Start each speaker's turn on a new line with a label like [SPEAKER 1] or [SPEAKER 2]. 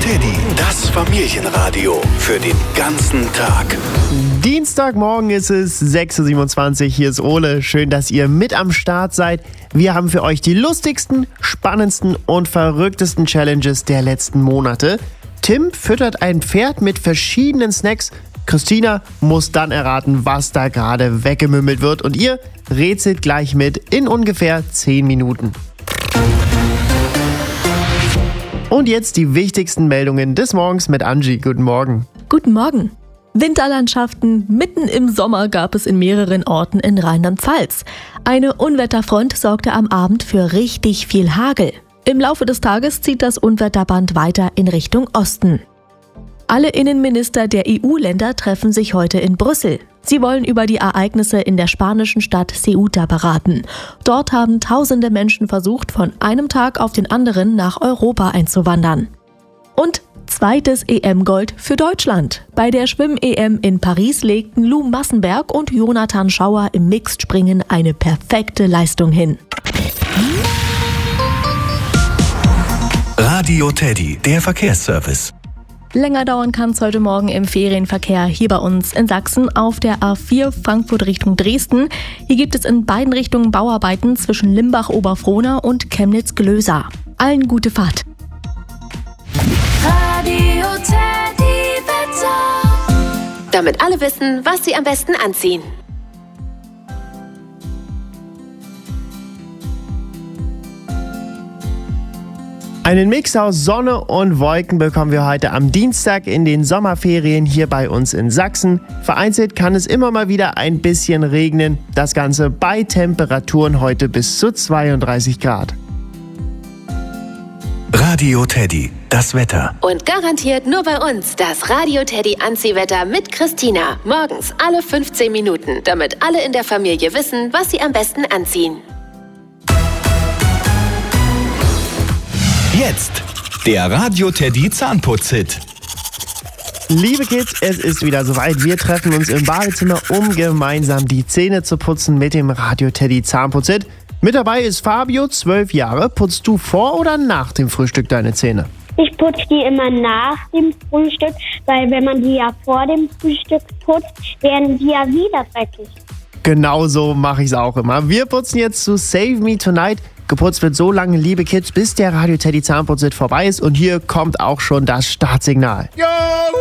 [SPEAKER 1] Teddy, das Familienradio für den ganzen Tag.
[SPEAKER 2] Dienstagmorgen ist es 6.27 Uhr. Hier ist Ole. Schön, dass ihr mit am Start seid. Wir haben für euch die lustigsten, spannendsten und verrücktesten Challenges der letzten Monate. Tim füttert ein Pferd mit verschiedenen Snacks. Christina muss dann erraten, was da gerade weggemümmelt wird. Und ihr rätselt gleich mit in ungefähr 10 Minuten. Und jetzt die wichtigsten Meldungen des Morgens mit Angie. Guten Morgen.
[SPEAKER 3] Guten Morgen. Winterlandschaften mitten im Sommer gab es in mehreren Orten in Rheinland-Pfalz. Eine Unwetterfront sorgte am Abend für richtig viel Hagel. Im Laufe des Tages zieht das Unwetterband weiter in Richtung Osten. Alle Innenminister der EU-Länder treffen sich heute in Brüssel. Sie wollen über die Ereignisse in der spanischen Stadt Ceuta beraten. Dort haben tausende Menschen versucht, von einem Tag auf den anderen nach Europa einzuwandern. Und zweites EM-Gold für Deutschland. Bei der Schwimm-EM in Paris legten Lou Massenberg und Jonathan Schauer im Mixed-Springen eine perfekte Leistung hin.
[SPEAKER 1] Radio Teddy, der Verkehrsservice.
[SPEAKER 3] Länger dauern kann es heute Morgen im Ferienverkehr hier bei uns in Sachsen auf der A4 Frankfurt Richtung Dresden. Hier gibt es in beiden Richtungen Bauarbeiten zwischen Limbach-Oberfrohna und Chemnitz-Glösa. Allen gute Fahrt.
[SPEAKER 4] Radio Teddy Wetter. Damit alle wissen, was sie am besten anziehen.
[SPEAKER 2] Einen Mix aus Sonne und Wolken bekommen wir heute am Dienstag in den Sommerferien hier bei uns in Sachsen. Vereinzelt kann es immer mal wieder ein bisschen regnen. Das Ganze bei Temperaturen heute bis zu 32 Grad.
[SPEAKER 1] Radio Teddy, das Wetter.
[SPEAKER 4] Und garantiert nur bei uns das Radio Teddy Anziehwetter mit Christina. Morgens alle 15 Minuten, damit alle in der Familie wissen, was sie am besten anziehen.
[SPEAKER 1] Jetzt der Radio Teddy Zahnputz-Hit.
[SPEAKER 2] Liebe Kids, es ist wieder soweit. Wir treffen uns im Badezimmer, um gemeinsam die Zähne zu putzen mit dem Radio Teddy Zahnputz-Hit. Mit dabei ist Fabio, 12 Jahre. Putzt du vor oder nach dem Frühstück deine Zähne?
[SPEAKER 5] Ich putze die immer nach dem Frühstück, weil wenn man die ja vor dem Frühstück putzt, werden die ja wieder dreckig.
[SPEAKER 2] Genau so mache ich es auch immer. Wir putzen jetzt zu Save Me Tonight. Geputzt wird so lange, liebe Kids, bis der Radio Teddy Zahnputz-Hit vorbei ist. Und hier kommt auch schon das Startsignal.
[SPEAKER 6] Yo!